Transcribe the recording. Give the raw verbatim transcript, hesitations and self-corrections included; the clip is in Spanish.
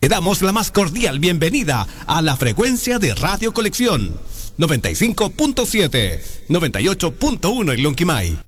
te damos la más cordial bienvenida a la frecuencia de Radio Colección noventa y cinco punto siete, noventa y ocho punto uno en Lonquimay.